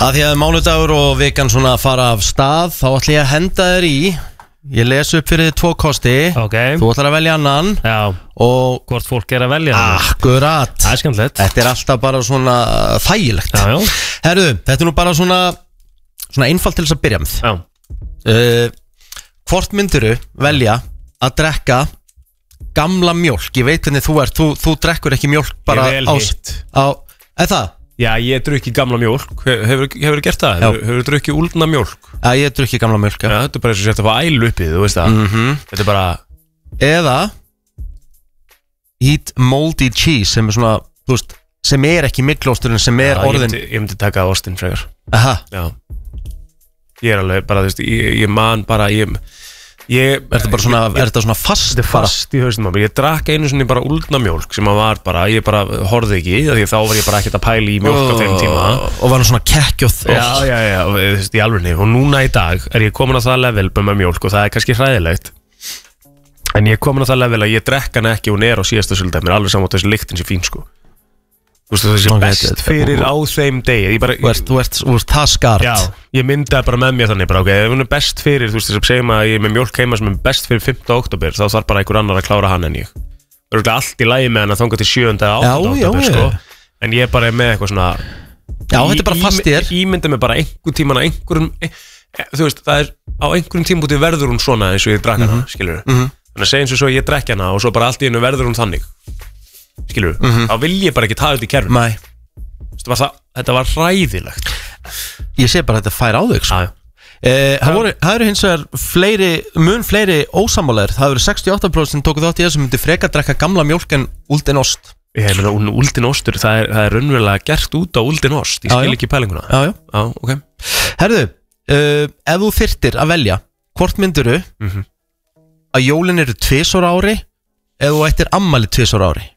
Að því að mánudagur og vikan svona fara af stað, þá ætla ég að henda þér í. Ég les upp fyrir þið 2 kosti. Þú ætlar að velja annan. Já. Og hvort fólk að velja annan. Akkurat. Það skemmtilegt. Þetta alltaf bara svona þægilegt. Já. Herðu, þetta nú bara svona einfalt til þess að byrja með. Já. Hvort myndirðu velja að drekka gamla mjólk? Ég veit hvernig þú ert. Þú drekkur ekki mjólk bara Ég vel hitt. Eða það? Já, ég drukki gamla mjólk. Hefur gert það? Hefur drukki úldna mjólk? Já, ég drukki gamla mjólk. Já, þetta bara eins og setja á ælu uppið, þú veist það. Þetta bara... Eða eat moldy cheese sem svona, þú veist, sem ekki miklósturinn, sem orðin... Ég myndi taka ostinn frekar. Aha. Já. Ég alveg bara, þú veist, ég man bara, Er þetta svona fast? Þetta fast í hausnum á mér. Ég drakk einu sinni bara úldna mjólk sem var bara, ég bara horfði ekki, því þá var ég bara ekkert að pæla í mjólk á þeim tíma. Og var svona kekkjóð. Já, þú veist, í alvörni. Og núna í dag ég komin á það level með mjólk og það kannski hræðilegt. En ég komin á það level að ég drekka hana ekki og hún á síðasta svolítið. Mér alveg saman þessi lyktin sé fín, sko. Þú veist, það sé best fyrir á þeim degi. Þú ert það skart. Já, ég myndaði bara með mér þannig bara, ok, ef hún best fyrir, þú veist, þess að segjum að ég er með mjólk heima sem best fyrir 5. október, þá þarf bara einhver annar að klára hann en ég. Það er allt í lagi með hann að þanga til 7. eða 8. október, sko. En ég bara með eitthvað svona... Já, þetta er bara fast í þér. Ímynda mig bara einhvern tíman að einhverjum... Þú veist, það á einhverjum tímabúti verður hún svona eins og ég drakk hana, skilur. Þannig að segja eins og svo ég drekk hana og svo bara allt í einu verður hún þannig. Skilur, þá vil ég bara ekki taða þetta í kerfinu. Nei. Þetta var hræðilegt. Ég sé bara að þetta fær á þig, sko. Það eru hins vegar mun fleiri ósammálaðir. Það eru 68% sem tóku þátt í þessu myndi freka að drekka gamla mjólk en úldin ost. Ég meina, úldin ostur, það er raunverulega gert út á úldin ost. Ég skil ekki pælinguna. Já, ok. Herðu, ef þú þyrftir að velja, hvort myndirðu að jólin eru 2 ára ári eða þú ættir ammæli 2 ára ári?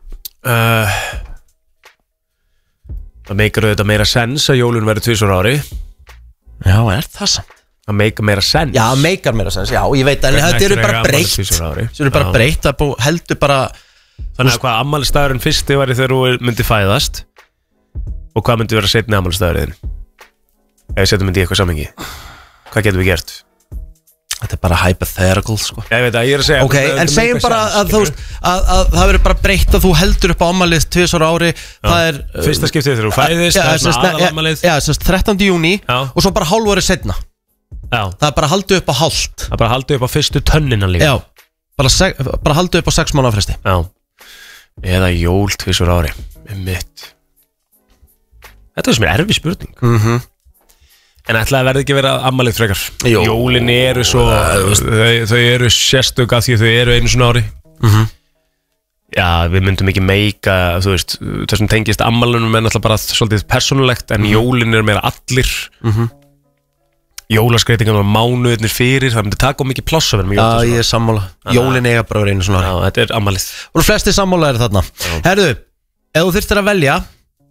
Það meikar auðvitað meira sens að jólun verður 2 ári. Já, það samt? Það meikar meira sens. Já, meikar meira sens, já, ég veit, en þetta eru bara breytt. Þetta eru bara breytt, það heldur bara... Þannig að hvað ammælistagurinn fyrsti væri þegar þú myndi fæðast og hvað myndi vera seinni ammælistagurinn? Ef við setjum myndi í eitthvað samhengi. Hvað getum við gert? Þetta er bara hypothetical, sko. Ég veit að ég er að segja. Ok, en segjum bara að þú veist að það verður bara breytt að þú heldur upp á ammælið 2 ára ári. Það er fyrsta skiptið þegar þú fæðist, það er svona aðalammælið. Já, 13. júní og svo bara hálf árið seinna. Já. Það er bara haldið upp á hálft. Það er bara haldið upp á fyrstu tönnina líka. Já, bara haldið upp á 6 mánaða fresti. Já. Eða jól 2 ári. Mitt. Þetta er sem er erfið spurning. En ætlaði verði ekki vera ammælið frekar. Jólin eru svo, þau eru sérstök að því þau eru einu svona ári. Já, við myndum ekki meika, þú veist, þessum tengist ammælunum er náttúrulega bara svolítið persónulegt, en jólin eru meira allir. Jólaskreitingan var mánuðirnir fyrir, það myndi taka mikið pláss að vera með jól. Já, ég er sammála. Jólin eiga bara einu svona ári. Já, þetta er ammælið. Og flesti sammála eru þarna. Herðu, ef þú þyrftir að velja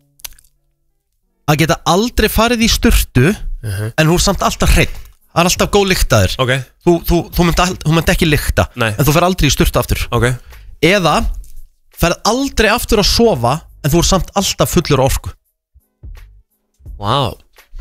að geta aldrei farið í sturtu en þú er samt alltaf hreinn. Það er alltaf góð lykt að þér. Okay. Þú myndi ekki lykta. Nei. En þú fer aldrei í sturtu aftur. Okay. Eða ferð aldrei aftur að sofa en þú er samt alltaf fullur orku. Wow.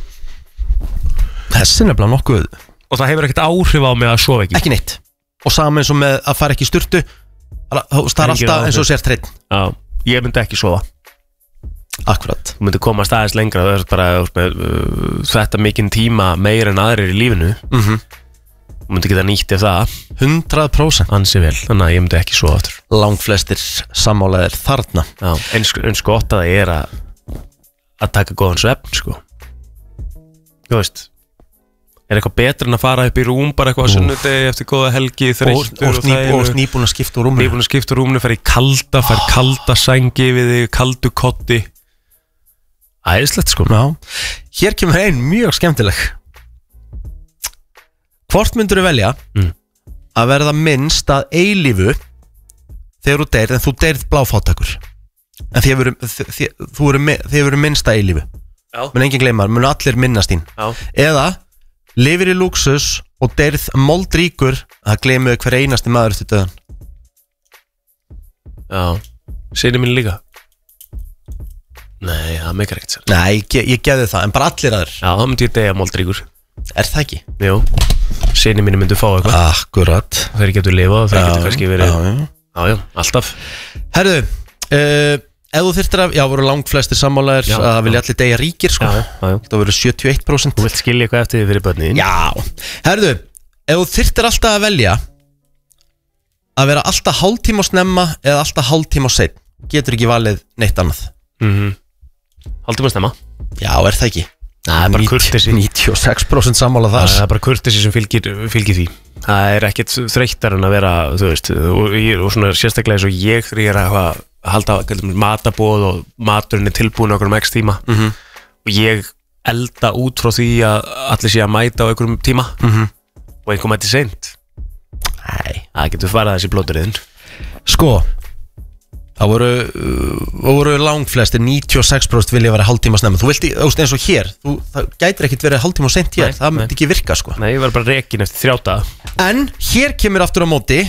Þessi er nefnilega nokkuð. Og það hefur ekkert áhrif á mig að sofa ekki? Ekki neitt. Og saman eins og með að fara ekki í sturtu, það er alltaf eins og sér hreinn. Já, ég myndi ekki sofa. Akkurat. Þú myndir komast aðeins lengra, það er bara með, þetta mikinn tíma meira en aðrir í lífinu. Þú myndir geta nýtt ef það 100% ansi vel, þannig að ég myndi ekki sofa aftur. Langflestir sammálaðir þarna. Já, eins gott að það er að taka góðan svefn, sko. Þú veist, er eitthvað betur en að fara upp í rúm bara eitthvað á sunnudegi eftir góða helgi, þreyttur og nýbúin að skipta úr rúminu. Nýbúin að skipta úr rúminu, fer í kalda sængi við þig, kaldu kotti. Æðislegt, sko. Já. Hér kemur ein mjög skemmtileg. Hvort myndur þú velja að verða minnst að eilífu þegar þú deyrð, en þú deyrð bláfáttakur, en þið eru minnst að eilífu? Já. Mun enginn gleymar, mun allir minnast þín. Já. Eða lifir í lúksus og deyrð moldríkur að gleymu hver einasti maður eftir döðan. Já. Syni mín líka. Nei, það meikar ekkert sens. Nei, ég gefði það, en bara allir aður. Já, þá myndi ég deyja moldríkur. Er það ekki? Jú, syni mínu myndu fá eitthvað. Akkurat. Þeir getur lifað og þeir getur kannski verið. Já, alltaf. Herðu, ef þú þyrftir að, voru langt flestir sammálaðir að vilja allir deyja ríkir, sko. Það voru 71%. Þú vilt skilja eitthvað eftir því fyrir börnin. Já. Herðu, ef þú þyrftir alltaf að velja að vera alltaf hálftíma snemma eða alltaf hálftíma seinn, getur ekki valið neitt annað. Hálftíma snemma. Já, er það ekki? Það er bara kurteisi. 96% sammála þar. Það er bara kurteisi sem fylgir því. Það er ekkert þreyttar en að vera, þú veist, og svona sérstaklega eins og ég þegar ég er að halda matabóð og maturinn er tilbúin okkur x tíma og ég elda út frá því að allir sé að mæta á einhverjum tíma og einhver mæti seint. Nei, það getur farað þessi blóturinn. Sko, það voru langflestir 96% vilja vera hálftíma snemma. Þú vilti, eins og hér, það gætir ekkert verið hálftíma seint hér. Það myndi ekki virka, sko. Nei, ég var bara rekin eftir 3 daga. En hér kemur aftur á móti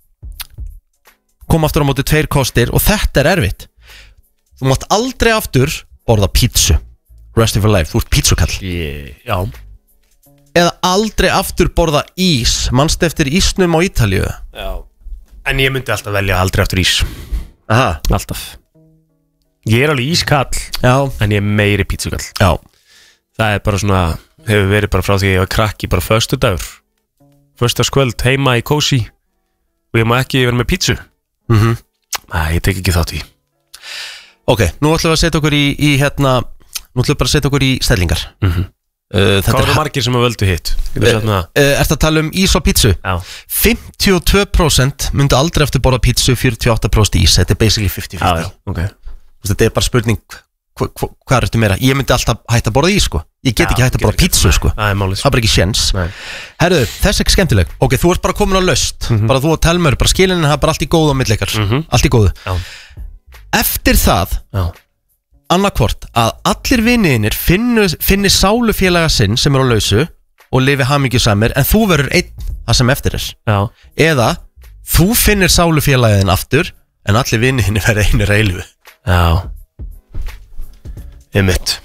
tveir kostir og þetta er erfitt. Þú mátt aldrei aftur borða pítsu rest of your life, þú ert pítsukall. Já. Eða aldrei aftur borða ís. Manstu eftir ísnum á Ítalíu? Já. En ég myndi alltaf velja aldrei aftur ís. Aha. Alltaf. Ég er alveg ískall. Já. En ég er meiri pítsukall. Já. Það er bara svona, hefur verið bara frá því að ég var krakki, bara föstudagur. Föstudagskvöld heima í kósi og ég má ekki vera með pítsu. Nei, ég tek ekki þátt í. Ok, nú ætlum við að setja okkur í hérna, nú ætlum við bara að setja okkur í stellingar. Hvað eru margir sem að völdu hitt? Ertu að tala um ís og pítsu? Já. 52% myndu aldrei eftir borða pítsu, 48% ís. Þetta er basically 50-50. Já, ok. Þetta er bara spurning, hvað ertu meira? Ég myndi alltaf hætta að borða ís, sko. Ég get ekki hætta að borða pítsu, sko. Það er bara ekki séns. Herðu, þess er ekki skemmtileg. Ok, þú ert bara komin á laust. Bara þú og Telmur, bara skilinin hafa bara allt í góðu á milli ykkar. Allt í góðu. Eftir það annarkvort að allir viniðinir finni sálufélaga sinn sem er á lausu og lifi hamingjusamir en þú verður einn það sem eftir er. Eða þú finnir sálufélagiðin aftur en allir viniðinir verður einir eilfu. Já. Einmitt.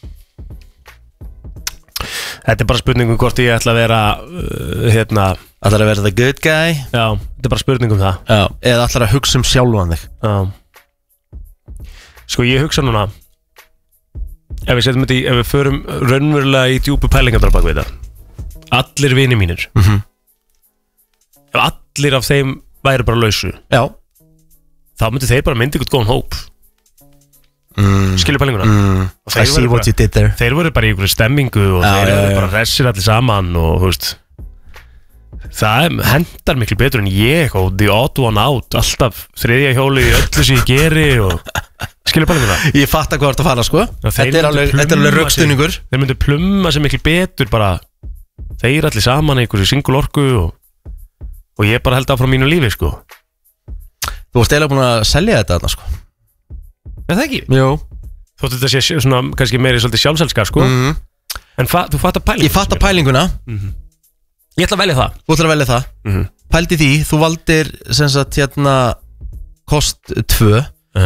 Þetta er bara spurningum hvort ég ætla að vera ætlar að vera the good guy. Já, þetta er bara spurningum það. Já. Eða ætlar að hugsa sjálfan þig. Já. Sko ég hugsa núna ef við förum raunverulega í djúpu pælingar bak við þetta allir vini mínir ef allir af þeim væri bara lausu þá myndi þeir bara myndi ykkur góðan hóp skilur pælinguna I see what you did there. Þeir voru bara í ykkur stemmingu og þeir voru bara hressir allir saman og þú veist það hendar miklu betur en ég og the odd one out alltaf þriðja hjóli í öllu sem ég geri og skilur bara það. Ég fatta hvað þú ert að fara, sko. Þetta er alveg rökstuðningur. Þeir myndu plumma sem miklu betur bara þeir allir saman í einhverju single orku og ég bara held áfram mínu lífi, sko. Þú varst eiginlega búin að selja þetta þarna, sko. Er það ekki? Jú. Þóttu þetta sé svona kannski meiri svolítið sjálfselskar, sko. En þú fattar pælinguna. Ég fattar pælinguna. Ég ætla að velja það. Þú ætlar að velja það. Pældi því, þú valdir sem sagt kost 2.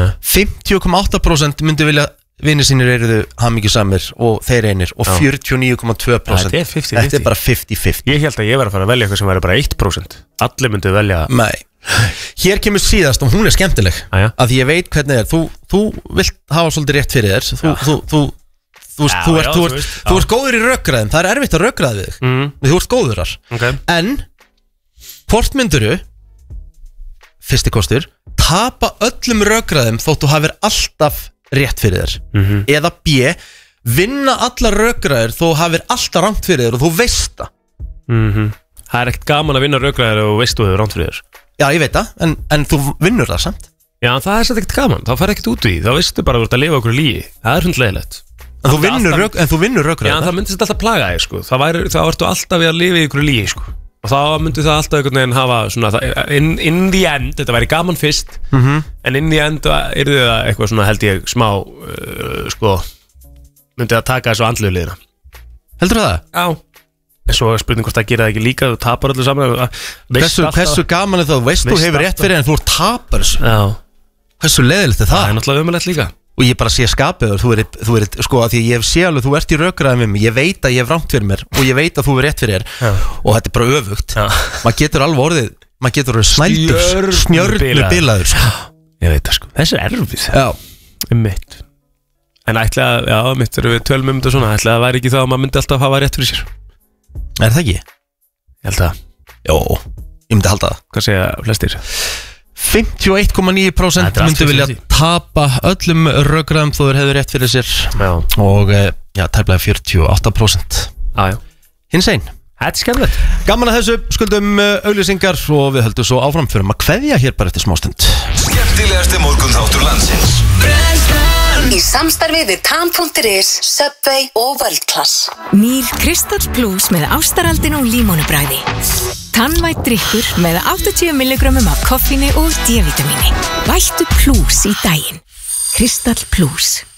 50,8% myndu vilja vinir sínir eruðu hamingjusamir og þeir einir og 49,2% Þetta er bara 50-50. Ég held að ég var að fara að velja eitthvað sem væri bara 1%. Allir myndu velja. Nei. Hér kemur síðast og hún er skemmtileg að ég veit hvernig það er. Þú vilt hafa svolítið rétt fyrir þér. Þú ert góður í rökræðum. Það er erfitt að rökræða við þig. Þú ert góður þar. En hvort mynduru fyrsti kostur tapa öllum rökræðum þótt þú hafir alltaf rétt fyrir þér eða B vinna allar rökræður þó hafir alltaf rangt fyrir þér og þú veist það. Það er ekkert gaman að vinna rökræður og veist þú hefur rangt fyrir þér. Já, ég veit það, en þú vinnur það samt. Já, það er samt ekkert gaman, þá fær ekkert út í því. Þá veistu bara að þú ert að lifa okkur lígi. Það er hundlegilegt. En þú vinnur rökræður. Já, það myndi þetta alltaf plaga þig, sko. Þá ertu alltaf við að lifa í ykkur lígi, sko. Og þá myndi það alltaf einhvern veginn hafa svona, in the end, þetta væri gaman fyrst en in the end yrði það eitthvað svona held ég smá sko, myndi það taka þessu andlegu liðina. Heldur það? Já. En svo spurning hvort það gera það ekki líka, þú tapar öllu saman. Hversu gaman er það, veist þú hefur rétt fyrir en þú tapar þessu. Já. Hversu leiðilegt er það? Það er náttúrulega ömurlegt líka. og ég bara sé skapiður, þú er sko að því ég sé alveg, þú ert í rökræðum við mig, ég veit að ég hef rangt fyrir mér og ég veit að þú er rétt fyrir þér og þetta er bara öfugt, maður getur alveg snældur, snjörnubilaður sko. Ég veit það sko, þessi er erfið mitt. En ætla að, já, mitt við tölum þetta svona, ætla að það væri ekki það að maður myndi alltaf hafa rétt fyrir sér. Er það ekki? Ég held að. Jó, ég myndi halda það. Hvað segja flestir? 51,9% myndu vilja tapa öllum rökræðum þó þeir hefur rétt fyrir sér og tæplega 48%. Hins einn. Þetta er skemmtilegt. Gaman að þessu, skuldum auglýsingar og við höldum svo áfram fyrir að kveðja hér bara eftir smástund. Skemmtilegasti morgunþáttur landsins. Í samstarfi við Tan.is, Subway og World Class. Nýr Kristall Plus með ástaraldin og límónubræði. Tannvætt drykkur með 80 mg af koffíni og D-vitamíni. Vættu Plus í daginn. Kristall Plus.